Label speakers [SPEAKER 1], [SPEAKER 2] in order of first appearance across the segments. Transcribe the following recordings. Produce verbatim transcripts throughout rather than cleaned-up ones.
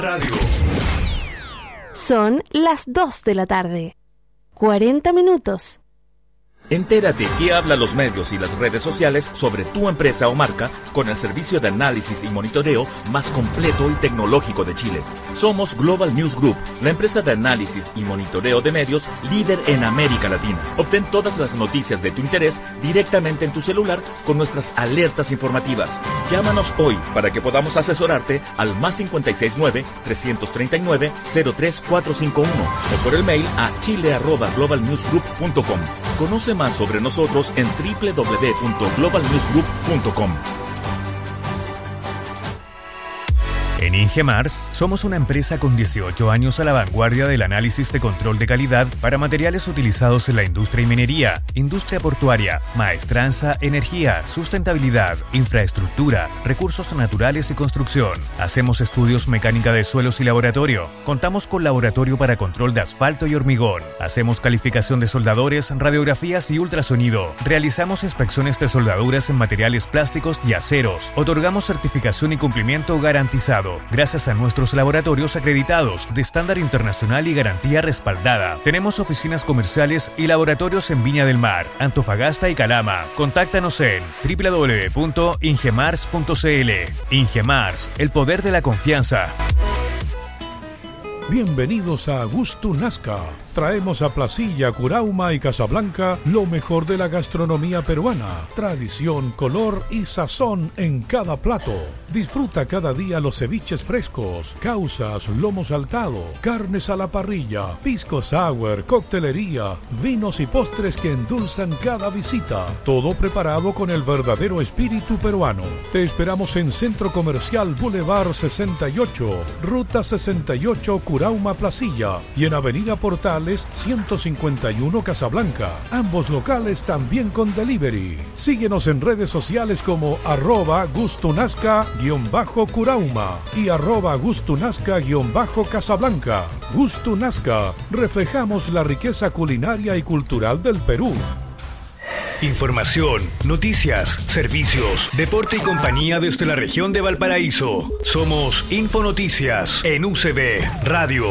[SPEAKER 1] Radio.
[SPEAKER 2] Son las dos de la tarde. cuarenta minutos.
[SPEAKER 3] Entérate qué hablan los medios y las redes sociales sobre tu empresa o marca con el servicio de análisis y monitoreo más completo y tecnológico de Chile. Somos Global News Group, la empresa de análisis y monitoreo de medios líder en América Latina. Obtén todas las noticias de tu interés directamente en tu celular con nuestras alertas informativas. Llámanos hoy para que podamos asesorarte al más cinco seis nueve, tres tres nueve, cero tres cuatro cinco uno o por el mail a chile arroba global news group punto com. Conoce más sobre nosotros en doble u doble u doble u punto global news group punto com.
[SPEAKER 4] En Ingemars somos una empresa con dieciocho años a la vanguardia del análisis de control de calidad para materiales utilizados en la industria y minería, industria portuaria, maestranza, energía, sustentabilidad, infraestructura, recursos naturales y construcción. Hacemos estudios mecánica de suelos y laboratorio. Contamos con laboratorio para control de asfalto y hormigón. Hacemos calificación de soldadores, radiografías y ultrasonido. Realizamos inspecciones de soldaduras en materiales plásticos y aceros. Otorgamos certificación y cumplimiento garantizado gracias a nuestros laboratorios acreditados de estándar internacional y garantía respaldada. Tenemos oficinas comerciales y laboratorios en Viña del Mar, Antofagasta y Calama. Contáctanos en doble u doble u doble u punto ingemars punto c l. Ingemars, el poder de la confianza.
[SPEAKER 5] Bienvenidos a Gusto Nazca. Traemos a Placilla, Curauma y Casablanca lo mejor de la gastronomía peruana. Tradición, color y sazón en cada plato. Disfruta cada día los ceviches frescos, causas, lomo saltado, carnes a la parrilla, pisco sour, coctelería, vinos y postres que endulzan cada visita. Todo preparado con el verdadero espíritu peruano. Te esperamos en Centro Comercial Boulevard sesenta y ocho, Ruta sesenta y ocho, Curauma, Placilla, y en Avenida Portal ciento cincuenta y uno Casablanca. Ambos locales también con delivery. Síguenos en redes sociales como arroba gustunazca-curauma y arroba gustunazca-casablanca. Gustunazca, reflejamos la riqueza culinaria y cultural del Perú.
[SPEAKER 4] Información, noticias, servicios, deporte y compañía desde la región de Valparaíso. Somos Infonoticias en U C B Radio.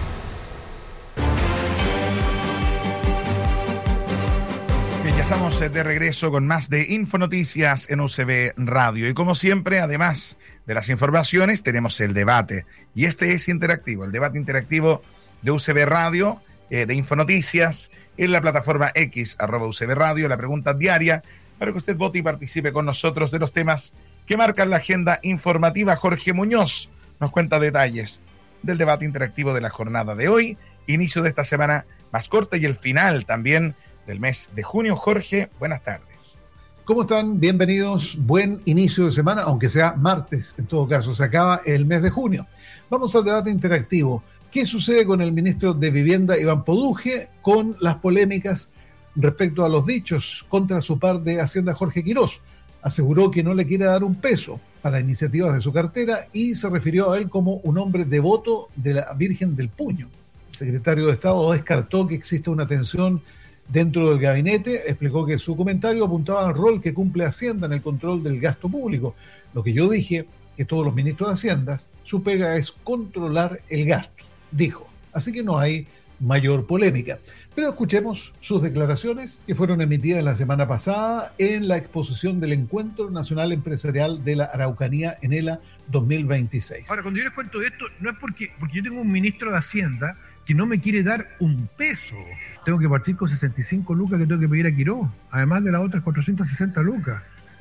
[SPEAKER 6] Estamos de regreso con más de Infonoticias en U C B Radio. Y como siempre, además de las informaciones, tenemos el debate. Y este es interactivo, el debate interactivo de U C B Radio, eh, de Infonoticias, en la plataforma X, arroba U C B Radio, la pregunta diaria, para que usted vote y participe con nosotros de los temas que marcan la agenda informativa. Jorge Muñoz nos cuenta detalles del debate interactivo de la jornada de hoy, inicio de esta semana más corta y el final también del mes de junio. Jorge, buenas tardes.
[SPEAKER 7] ¿Cómo están? Bienvenidos. Buen inicio de semana, aunque sea martes, en todo caso. Se acaba el mes de junio. Vamos al debate interactivo. ¿Qué sucede con el ministro de Vivienda, Iván Poduje, con las polémicas respecto a los dichos contra su par de Hacienda, Jorge Quirós? Aseguró que no le quiere dar un peso para iniciativas de su cartera y se refirió a él como un hombre devoto de la Virgen del Puño. El secretario de Estado descartó que exista una tensión dentro del gabinete. Explicó que su comentario apuntaba al rol que cumple Hacienda en el control del gasto público. Lo que yo dije, que todos los ministros de Hacienda, su pega es controlar el gasto, dijo. Así que no hay mayor polémica. Pero escuchemos sus declaraciones que fueron emitidas la semana pasada en la exposición del Encuentro Nacional Empresarial de la Araucanía, ENELA dos mil veintiséis.
[SPEAKER 8] Ahora, cuando yo les cuento esto, no es porque, porque yo tengo un ministro de Hacienda que no me quiere dar un peso. Tengo que partir con sesenta y cinco lucas que tengo que pedir a Quirós, además de las otras cuatrocientas sesenta lucas.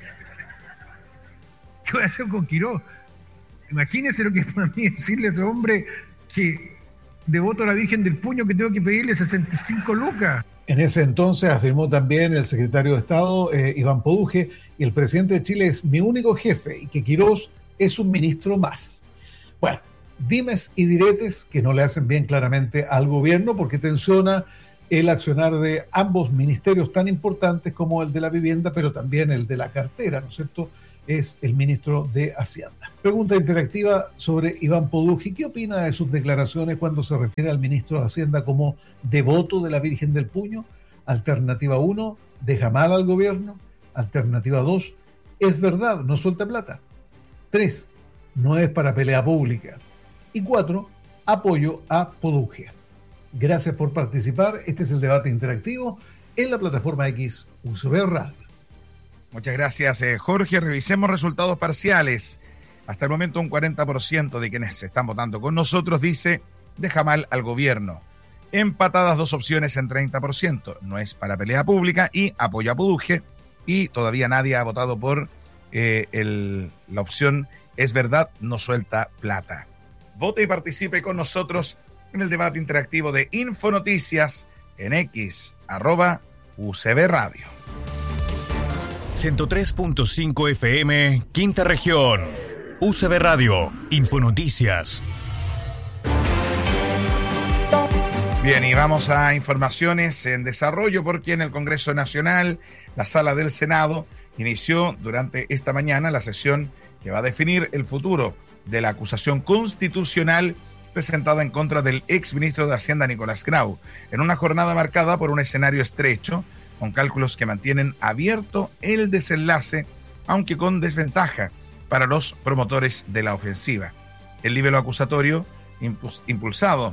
[SPEAKER 8] ¿Qué voy a hacer con Quirós? Imagínense lo que es para mí decirle a ese hombre que devoto a la Virgen del Puño que tengo que pedirle sesenta y cinco lucas.
[SPEAKER 7] En ese entonces afirmó también el secretario de Estado, eh, Iván Poduje, y el presidente de Chile es mi único jefe y que Quirós es un ministro más. Bueno, dimes y diretes que no le hacen bien claramente al gobierno porque tensiona el accionar de ambos ministerios tan importantes como el de la vivienda, pero también el de la cartera, ¿no es cierto? Es el ministro de Hacienda. Pregunta interactiva sobre Iván Poduje. ¿Qué opina de sus declaraciones cuando se refiere al ministro de Hacienda como devoto de la Virgen del Puño? Alternativa uno, deja mal al gobierno. Alternativa dos, es verdad, no suelta plata. tres, no es para pelea pública. Y cuatro, apoyo a Poduje. Gracias por participar. Este es el debate interactivo en la plataforma X U C B Radio.
[SPEAKER 6] Muchas gracias, eh, Jorge. Revisemos resultados parciales. Hasta el momento un cuarenta por ciento de quienes están votando con nosotros dice deja mal al gobierno. Empatadas dos opciones en treinta por ciento. No es para pelea pública y apoyo a Poduje. Y todavía nadie ha votado por eh, el, la opción es verdad, no suelta plata. Vote y participe con nosotros en el debate interactivo de Infonoticias en X, arroba U C B Radio.
[SPEAKER 4] ciento tres punto cinco F M, Quinta Región. U C B Radio, Infonoticias.
[SPEAKER 6] Bien, y vamos a informaciones en desarrollo porque en el Congreso Nacional, la Sala del Senado inició durante esta mañana la sesión que va a definir el futuro de la acusación constitucional presentada en contra del exministro de Hacienda Nicolás Grau, en una jornada marcada por un escenario estrecho, con cálculos que mantienen abierto el desenlace, aunque con desventaja para los promotores de la ofensiva. El libelo acusatorio, impulsado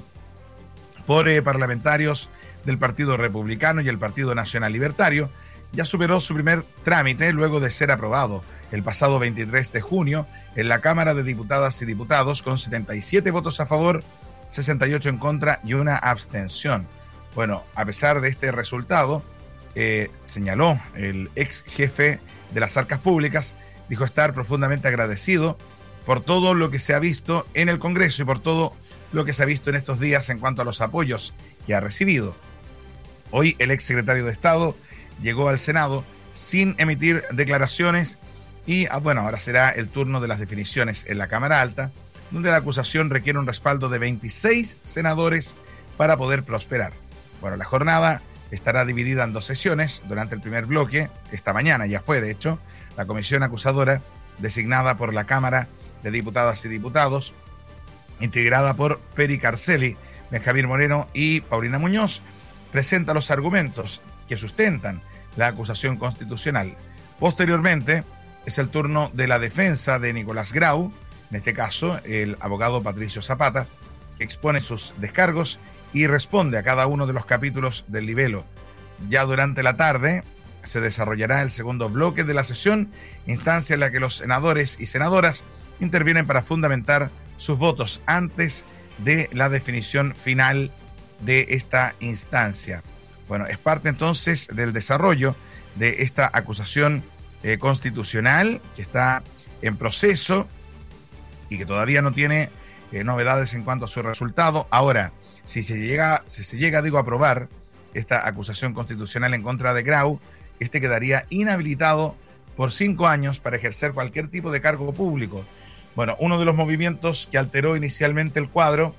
[SPEAKER 6] por eh, parlamentarios del Partido Republicano y el Partido Nacional Libertario, ya superó su primer trámite luego de ser aprobado el pasado veintitrés de junio en la Cámara de Diputadas y Diputados con setenta y siete votos a favor, sesenta y ocho en contra y una abstención. Bueno, a pesar de este resultado, eh, señaló el ex jefe de las arcas públicas, dijo estar profundamente agradecido por todo lo que se ha visto en el Congreso y por todo lo que se ha visto en estos días en cuanto a los apoyos que ha recibido. Hoy el ex secretario de Estado llegó al Senado sin emitir declaraciones y, bueno, ahora será el turno de las definiciones en la Cámara Alta, donde la acusación requiere un respaldo de veintiséis senadores para poder prosperar. Bueno, la jornada estará dividida en dos sesiones. Durante el primer bloque, esta mañana ya fue, de hecho, la comisión acusadora, designada por la Cámara de Diputadas y Diputados, integrada por Peri Carcelli, Benjamín Moreno y Paulina Muñoz, presenta los argumentos que sustentan la acusación constitucional. Posteriormente, es el turno de la defensa de Nicolás Grau, en este caso el abogado Patricio Zapata, que expone sus descargos y responde a cada uno de los capítulos del libelo. Ya durante la tarde se desarrollará el segundo bloque de la sesión, instancia en la que los senadores y senadoras intervienen para fundamentar sus votos antes de la definición final de esta instancia. Bueno, es parte entonces del desarrollo de esta acusación eh, constitucional que está en proceso y que todavía no tiene eh, novedades en cuanto a su resultado. Ahora, si se llega, si se llega, digo, a aprobar esta acusación constitucional en contra de Grau, este quedaría inhabilitado por cinco años para ejercer cualquier tipo de cargo público. Bueno, uno de los movimientos que alteró inicialmente el cuadro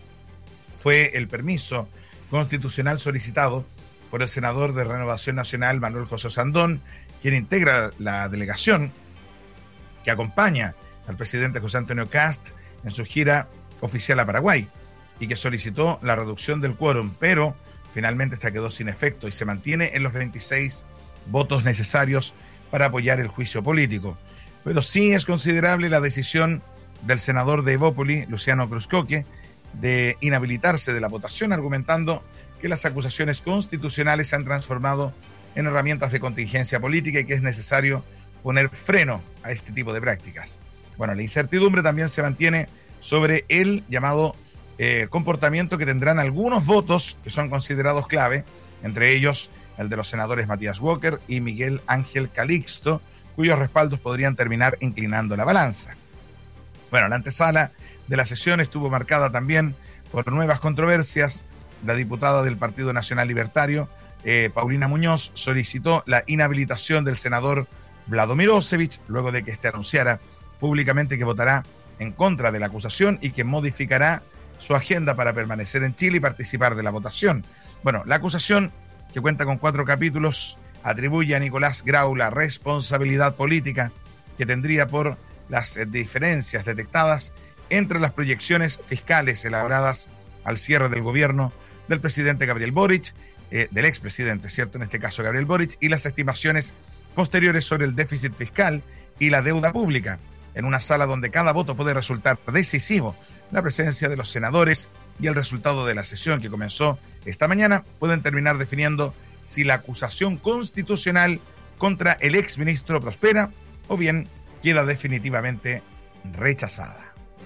[SPEAKER 6] fue el permiso constitucional solicitado por el senador de Renovación Nacional, Manuel José Sandón, quien integra la delegación que acompaña al presidente José Antonio Kast en su gira oficial a Paraguay y que solicitó la reducción del quórum, pero finalmente esta quedó sin efecto y se mantiene en los veintiséis votos necesarios para apoyar el juicio político. Pero sí es considerable la decisión del senador de Evópoli, Luciano Cruzcoque, de inhabilitarse de la votación, argumentando que las acusaciones constitucionales se han transformado en herramientas de contingencia política y que es necesario poner freno a este tipo de prácticas. Bueno, la incertidumbre también se mantiene sobre el llamado eh, comportamiento que tendrán algunos votos que son considerados clave, entre ellos el de los senadores Matías Walker y Miguel Ángel Calixto, cuyos respaldos podrían terminar inclinando la balanza. Bueno, la antesala de la sesión estuvo marcada también por nuevas controversias. La diputada del Partido Nacional Libertario, eh, Paulina Muñoz, solicitó la inhabilitación del senador Vladimir Osevich, luego de que este anunciara públicamente que votará en contra de la acusación y que modificará su agenda para permanecer en Chile y participar de la votación. Bueno, la acusación, que cuenta con cuatro capítulos, atribuye a Nicolás Grau la responsabilidad política que tendría por las diferencias detectadas entre las proyecciones fiscales elaboradas al cierre del gobierno del presidente Gabriel Boric, eh, del expresidente, ¿cierto? En este caso Gabriel Boric, y las estimaciones posteriores sobre el déficit fiscal y la deuda pública, en una sala donde cada voto puede resultar decisivo. La presencia de los senadores y el resultado de la sesión que comenzó esta mañana pueden terminar definiendo si la acusación constitucional contra el exministro prospera o bien queda definitivamente rechazada.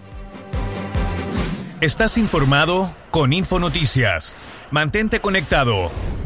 [SPEAKER 4] Estás informado con Infonoticias. Mantente conectado.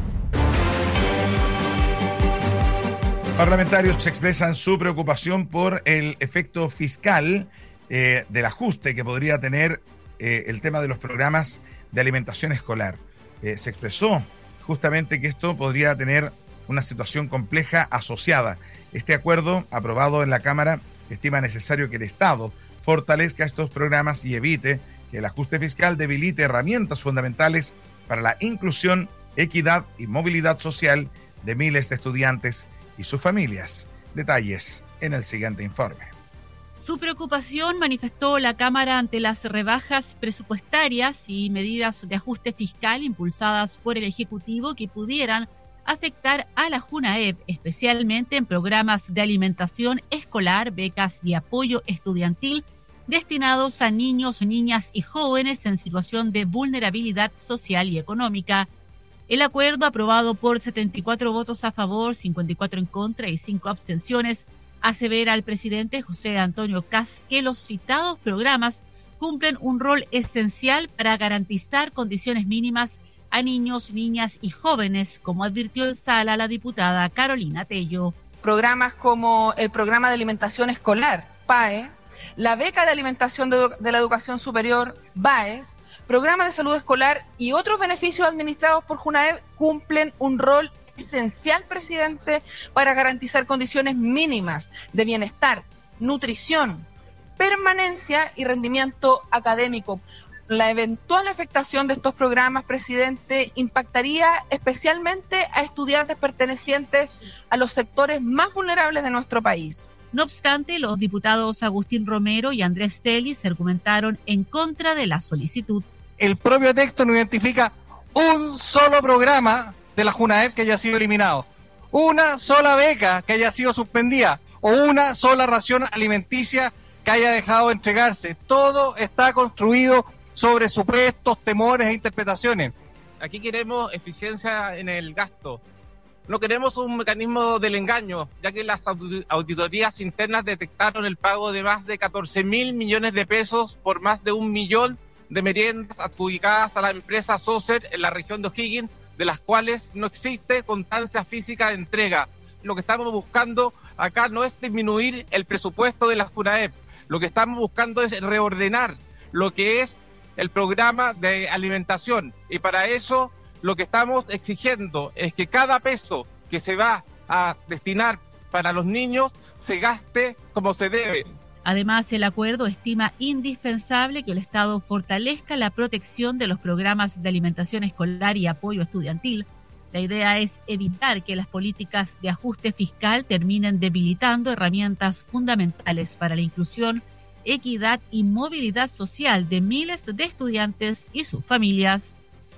[SPEAKER 6] Parlamentarios expresan su preocupación por el efecto fiscal eh, del ajuste que podría tener eh, el tema de los programas de alimentación escolar. Eh, se expresó justamente que esto podría tener una situación compleja asociada. Este acuerdo, aprobado en la Cámara, estima necesario que el Estado fortalezca estos programas y evite que el ajuste fiscal debilite herramientas fundamentales para la inclusión, equidad y movilidad social de miles de estudiantes y sus familias. Detalles en el siguiente informe.
[SPEAKER 1] Su preocupación manifestó la Cámara ante las rebajas presupuestarias y medidas de ajuste fiscal impulsadas por el Ejecutivo que pudieran afectar a la JUNAEP, especialmente en programas de alimentación escolar, becas y apoyo estudiantil destinados a niños, niñas y jóvenes en situación de vulnerabilidad social y económica. El acuerdo, aprobado por setenta y cuatro votos a favor, cincuenta y cuatro en contra y cinco abstenciones, asevera al presidente José Antonio Kast que los citados programas cumplen un rol esencial para garantizar condiciones mínimas a niños, niñas y jóvenes, como advirtió en sala la diputada Carolina Tello.
[SPEAKER 9] Programas como el Programa de Alimentación Escolar, P A E, la Beca de Alimentación de, de la Educación Superior, B A E S, Programa de Salud Escolar y otros beneficios administrados por JUNAEP cumplen un rol esencial, presidente, para garantizar condiciones mínimas de bienestar, nutrición, permanencia y rendimiento académico. La eventual afectación de estos programas, presidente, impactaría especialmente a estudiantes pertenecientes a los sectores más vulnerables de nuestro país.
[SPEAKER 1] No obstante, los diputados Agustín Romero y Andrés Celis argumentaron en contra de la solicitud.
[SPEAKER 10] El propio texto no identifica un solo programa de la JUNAEP que haya sido eliminado, una sola beca que haya sido suspendida o una sola ración alimenticia que haya dejado de entregarse. Todo está construido sobre supuestos, temores e interpretaciones.
[SPEAKER 11] Aquí queremos eficiencia en el gasto. No queremos un mecanismo del engaño, ya que las auditorías internas detectaron el pago de más de catorce mil millones de pesos por más de un millón de meriendas adjudicadas a la empresa Socer en la región de O'Higgins, de las cuales no existe constancia física de entrega. Lo que estamos buscando acá no es disminuir el presupuesto de la JUNAEP, lo que estamos buscando es reordenar lo que es el programa de alimentación, y para eso lo que estamos exigiendo es que cada peso que se va a destinar para los niños se gaste como se debe.
[SPEAKER 1] Además, el acuerdo estima indispensable que el Estado fortalezca la protección de los programas de alimentación escolar y apoyo estudiantil. La idea es evitar que las políticas de ajuste fiscal terminen debilitando herramientas fundamentales para la inclusión, equidad y movilidad social de miles de estudiantes y sus familias.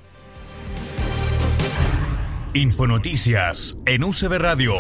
[SPEAKER 4] Infonoticias en U C B Radio.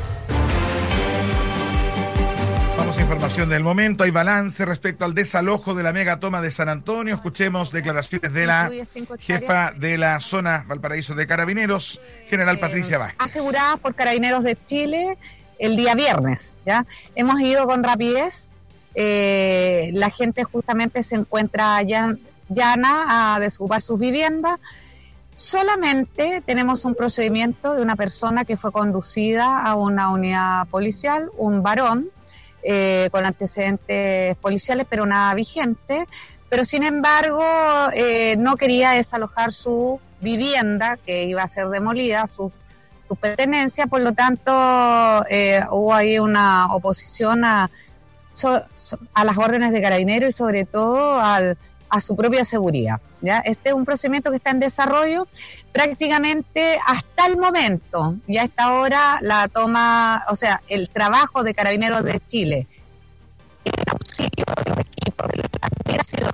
[SPEAKER 6] Vamos a información del momento. Hay balance respecto al desalojo de la megatoma de San Antonio. Escuchemos declaraciones de la jefa de la zona Valparaíso de Carabineros, general Patricia Vázquez.
[SPEAKER 12] Aseguradas por Carabineros de Chile el día viernes. ¿Ya? Hemos ido con rapidez. Eh, la gente justamente se encuentra llana, llana a desocupar sus viviendas. Solamente tenemos un procedimiento de una persona que fue conducida a una unidad policial, un varón, Eh, con antecedentes policiales, pero nada vigente, pero sin embargo eh, no quería desalojar su vivienda, que iba a ser demolida, su, su pertenencia, por lo tanto eh, hubo ahí una oposición a, so, a las órdenes de Carabineros y sobre todo al, a su propia seguridad. ¿Ya? Este es un procedimiento que está en desarrollo prácticamente hasta el momento, y a esta hora la toma, o sea, el trabajo de Carabineros de Chile, el auxilio de los equipos de la migración,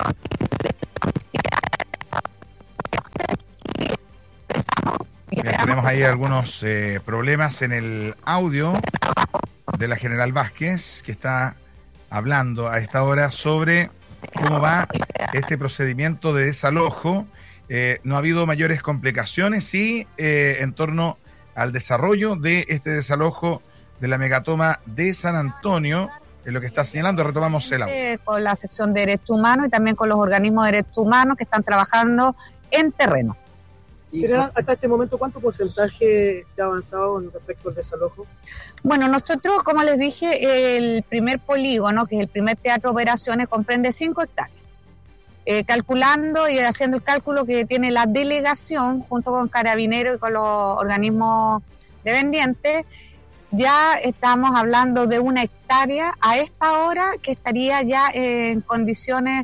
[SPEAKER 6] Bien, tenemos ahí algunos eh, problemas en el audio de la general Vázquez, que está hablando a esta hora sobre cómo va este procedimiento de desalojo. Eh, no ha habido mayores complicaciones, sí, eh, en torno al desarrollo de este desalojo de la megatoma de San Antonio, es lo que está señalando. Retomamos el audio.
[SPEAKER 12] Con la sección de derechos humanos y también con los organismos de derechos humanos que están trabajando en terreno.
[SPEAKER 13] Pero hasta este momento, ¿cuánto porcentaje se ha avanzado en respecto al desalojo?
[SPEAKER 12] Bueno, nosotros, como les dije, el primer polígono, que es el primer teatro de operaciones, comprende cinco hectáreas. Eh, calculando y haciendo el cálculo que tiene la delegación, junto con Carabineros y con los organismos dependientes, ya estamos hablando de una hectárea a esta hora que estaría ya en condiciones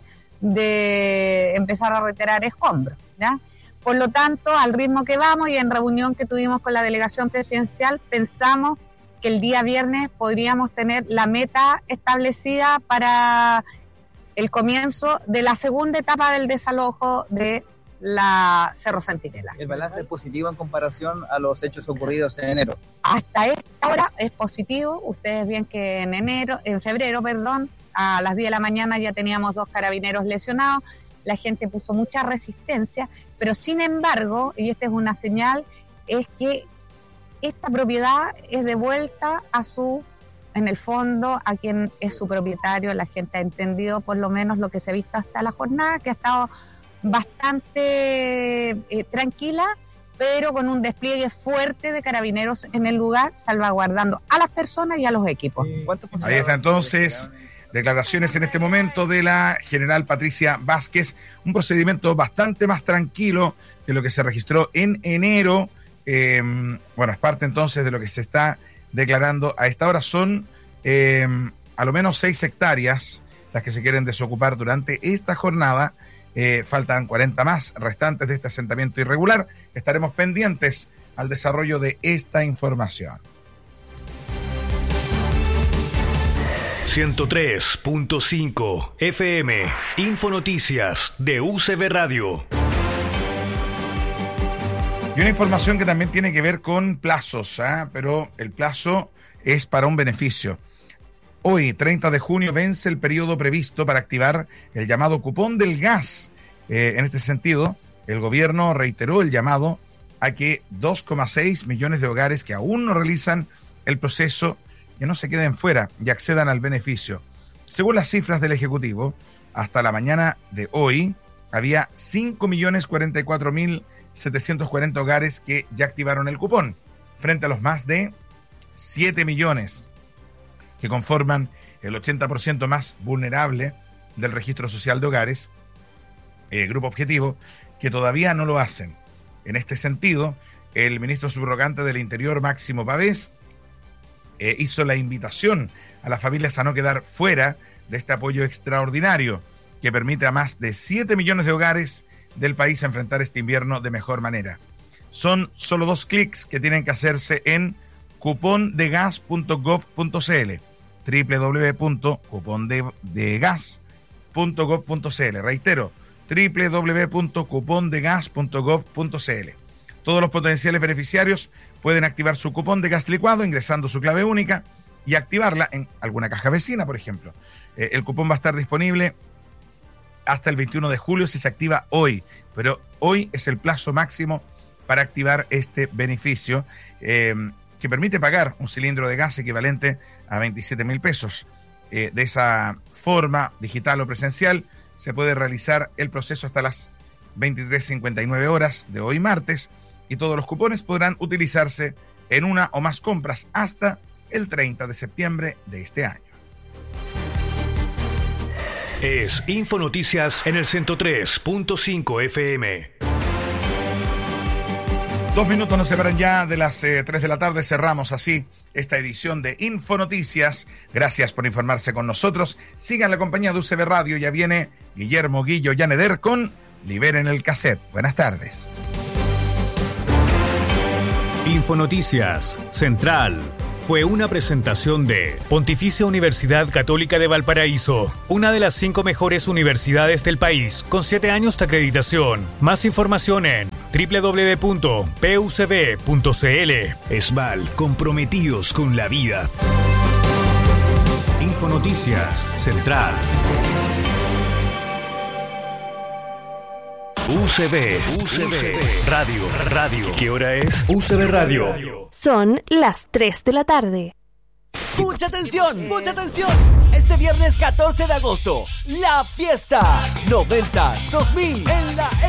[SPEAKER 12] de empezar a retirar escombros, ¿ya? Por lo tanto, al ritmo que vamos y en reunión que tuvimos con la delegación presidencial, pensamos que el día viernes podríamos tener la meta establecida para el comienzo de la segunda etapa del desalojo de la Cerro Centinela.
[SPEAKER 14] ¿El balance es positivo en comparación a los hechos ocurridos en enero?
[SPEAKER 12] Hasta esta hora es positivo. Ustedes ven que en enero, en febrero, perdón, a las diez de la mañana ya teníamos dos carabineros lesionados. La gente puso mucha resistencia, pero sin embargo, y esta es una señal, es que esta propiedad es devuelta a su, en el fondo, a quien es su propietario. La gente ha entendido por lo menos lo que se ha visto hasta la jornada, que ha estado bastante eh, tranquila, pero con un despliegue fuerte de carabineros en el lugar, salvaguardando a las personas y a los equipos.
[SPEAKER 6] Ahí está entonces declaraciones en este momento de la general Patricia Vázquez, un procedimiento bastante más tranquilo que lo que se registró en enero. Eh, bueno, es parte entonces de lo que se está declarando a esta hora. Son eh, a lo menos seis hectáreas las que se quieren desocupar durante esta jornada. Eh, faltan cuarenta más restantes de este asentamiento irregular. Estaremos pendientes al desarrollo de esta información.
[SPEAKER 4] ciento tres punto cinco F M, Infonoticias de U C V Radio.
[SPEAKER 6] Y una información que también tiene que ver con plazos, ¿eh? Pero el plazo es para un beneficio. Hoy, treinta de junio, vence el periodo previsto para activar el llamado cupón del gas. Eh, en este sentido, el gobierno reiteró el llamado a que dos coma seis millones de hogares que aún no realizan el proceso que no se queden fuera y accedan al beneficio. Según las cifras del Ejecutivo, hasta la mañana de hoy había cinco millones cuarenta y cuatro mil setecientos cuarenta hogares que ya activaron el cupón, frente a los más de siete millones que conforman el ochenta por ciento más vulnerable del registro social de hogares, eh, grupo objetivo, que todavía no lo hacen. En este sentido, el ministro subrogante del Interior, Máximo Pavés, Eh, hizo la invitación a las familias a no quedar fuera de este apoyo extraordinario que permite a más de siete millones de hogares del país enfrentar este invierno de mejor manera. Son solo dos clics que tienen que hacerse en cupón de gas punto gov punto c l, doble u doble u doble u punto cupón de gas punto gov punto c l. Reitero, doble u doble u doble u punto cupón de gas punto gov punto c l. Todos los potenciales beneficiarios pueden activar su cupón de gas licuado ingresando su clave única y activarla en alguna caja vecina, por ejemplo. Eh, el cupón va a estar disponible hasta el veintiuno de julio si se activa hoy, pero hoy es el plazo máximo para activar este beneficio eh, que permite pagar un cilindro de gas equivalente a veintisiete mil pesos. Eh, de esa forma, digital o presencial, se puede realizar el proceso hasta las veintitrés cincuenta y nueve horas de hoy martes, y todos los cupones podrán utilizarse en una o más compras hasta el treinta de septiembre de este año.
[SPEAKER 4] Es Infonoticias en el ciento tres punto cinco F M.
[SPEAKER 6] Dos minutos nos separan ya de las eh, tres de la tarde. Cerramos así esta edición de Infonoticias. Gracias por informarse con nosotros. Sigan la compañía de U C V Radio. Ya viene Guillermo Guillo Yaneder con Liberen el Cassette. Buenas tardes.
[SPEAKER 4] Infonoticias Central fue una presentación de Pontificia Universidad Católica de Valparaíso, una de las cinco mejores universidades del país, con siete años de acreditación. Más información en doble u doble u doble u punto p u c v punto c l. ESVAL, comprometidos con la vida. Infonoticias Central. U C B, U C B, Radio, Radio. ¿Qué hora es? U C B Radio.
[SPEAKER 2] Son las tres de la tarde.
[SPEAKER 15] ¡Mucha atención! ¡Mucha atención! Este viernes catorce de agosto, la fiesta noventas dos mil en la